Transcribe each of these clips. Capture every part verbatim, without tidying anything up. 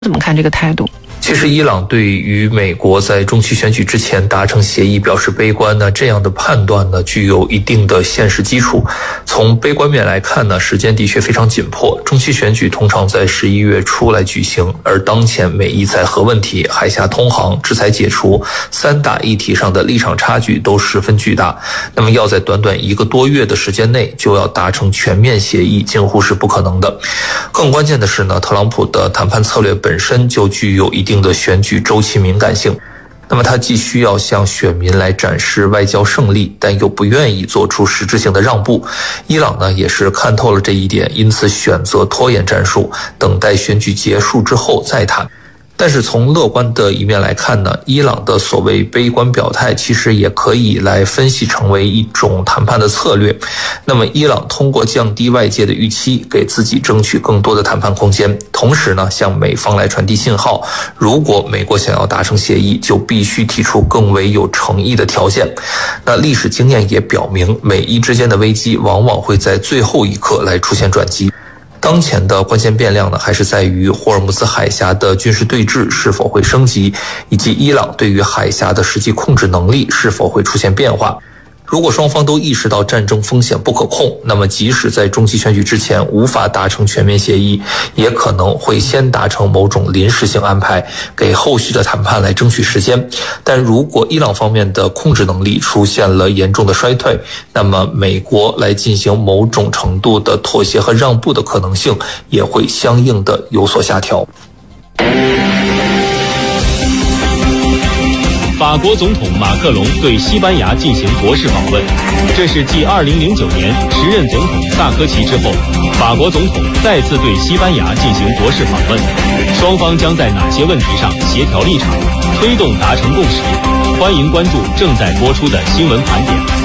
怎么看这个态度？ 其实伊朗对于美国在中期选举之前达成协议表示悲观呢，这样的判断呢具有一定的现实基础。从悲观面来看呢，时间的确非常紧迫，中期选举通常在十一月初来举行，而当前美伊在核问题、海峡通航、制裁解除三大议题上的立场差距都十分巨大，那么要在短短一个多月的时间内就要达成全面协议，近乎是不可能的。更关键的是呢，特朗普的谈判策略本身就具有一定的选举周期敏感性，那么他既需要向选民来展示外交胜利，但又不愿意做出实质性的让步。伊朗呢也是看透了这一点，因此选择拖延战术，等待选举结束之后再谈。但是从乐观的一面来看呢，伊朗的所谓悲观表态其实也可以来分析成为一种谈判的策略。那么伊朗通过降低外界的预期，给自己争取更多的谈判空间，同时呢向美方来传递信号，如果美国想要达成协议，就必须提出更为有诚意的条件。那历史经验也表明，美伊之间的危机往往会在最后一刻来出现转机。当前的关键变量呢，还是在于霍尔木兹海峡的军事对峙是否会升级，以及伊朗对于海峡的实际控制能力是否会出现变化。如果双方都意识到战争风险不可控，那么即使在中期选举之前无法达成全面协议，也可能会先达成某种临时性安排，给后续的谈判来争取时间。但如果伊朗方面的控制能力出现了严重的衰退，那么美国来进行某种程度的妥协和让步的可能性也会相应的有所下调。 法国总统马克龙对西班牙进行国事访问，这是继二零零九年时任总统萨科齐之后，法国总统再次对西班牙进行国事访问。双方将在哪些问题上协调立场，推动达成共识？欢迎关注正在播出的新闻盘点。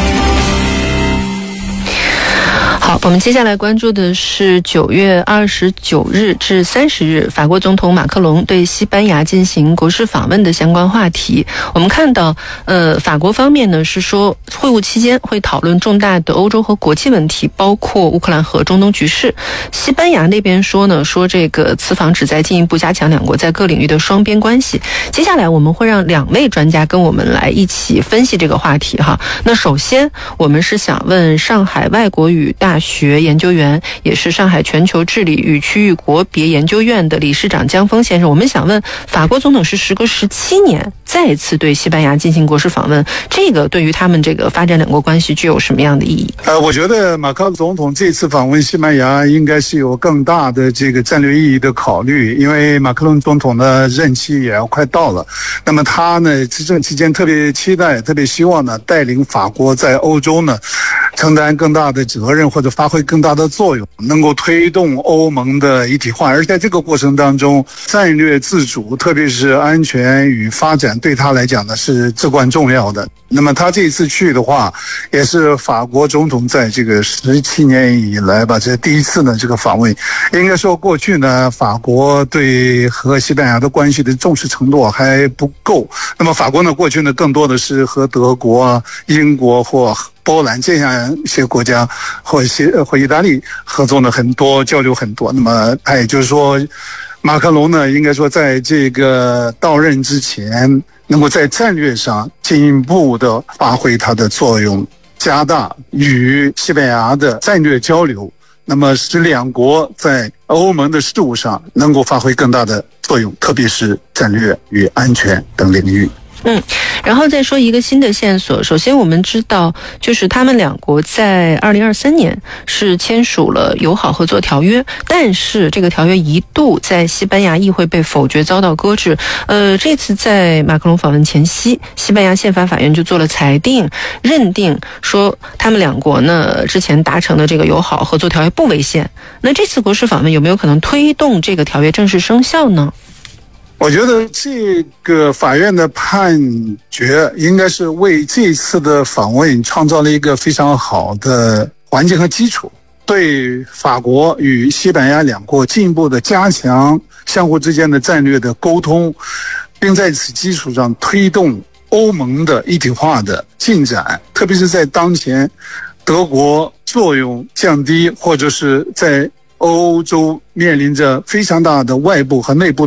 好，我们接下来关注的是九月二十九日至三十日，法国总统马克龙对西班牙进行国事访问的相关话题。我们看到，呃，法国方面呢是说，会晤期间会讨论重大的欧洲和国际问题，包括乌克兰和中东局势。西班牙那边说呢，说这个此访旨在进一步加强两国在各领域的双边关系。接下来我们会让两位专家跟我们来一起分析这个话题哈。那首先，我们是想问上海外国语大学研究员，也是上海全球治理与区域国别研究院的理事长江峰先生，我们想问，法国总统是时隔十七年再次对西班牙进行国事访问，这个对于他们这个发展两国关系具有什么样的意义？ 呃，我觉得马克龙总统这次访问西班牙应该是有更大的这个战略意义的考虑，因为马克龙总统的任期也要快到了，那么他呢执政期间特别期待、特别希望呢带领法国在欧洲呢承担更大的责任，或者发挥更大的作用，能够推动欧盟的一体化，而在这个过程当中，战略自主，特别是安全与发展，对他来讲呢是至关重要的。那么他这一次去的话，也是法国总统在这个十七年以来吧，这第一次呢这个访问。应该说过去呢，法国对和西班牙的关系的重视程度还不够。那么法国呢，过去呢更多的是和德国、英国或波兰这样一些国家或些或意大利合作呢很多，交流很多。那么他也就是说，马克龙呢应该说在这个到任之前，能够在战略上进一步的发挥它的作用，加大与西班牙的战略交流，那么使两国在欧盟的事务上能够发挥更大的作用，特别是战略与安全等领域。 嗯，然后再说一个新的线索。首先我们知道，就是他们两国在二零二三年是签署了友好合作条约，但是这个条约一度在西班牙议会被否决，遭到搁置。呃，这次在马克龙访问前夕，西班牙宪法法院就做了裁定，认定说他们两国呢之前达成的这个友好合作条约不违宪。那这次国事访问有没有可能推动这个条约正式生效呢？ 我觉得这个法院的判决应该是为这次的访问创造了一个非常好的环境和基础，对法国与西班牙两国进一步的加强相互之间的战略的沟通，并在此基础上推动欧盟的一体化的进展，特别是在当前德国作用降低，或者是在欧洲面临着非常大的外部和内部